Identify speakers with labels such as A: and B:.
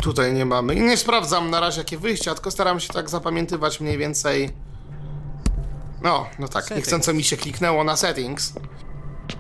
A: Tutaj nie mamy. Nie sprawdzam na razie jakie wyjścia, tylko staram się tak zapamiętywać mniej więcej. No tak, niechcąco mi się kliknęło na settings.